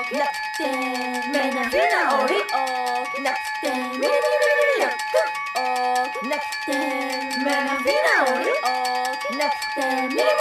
なくて目がひなおり大きなくてみるみるみるよく大きなくて目がひなおり大きなくてみるみる